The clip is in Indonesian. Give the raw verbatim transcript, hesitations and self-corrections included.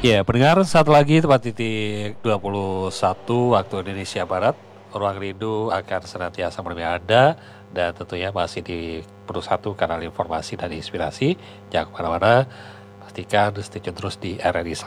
Ya, pendengar satu lagi tepat titik dua puluh satu waktu Indonesia Barat. Ruang Rindu akan senantiasa berbeda Anda dan tentunya masih di Penuh Satu kanal informasi dan inspirasi. Jangan kemana-mana, pastikan stay tune terus di R R I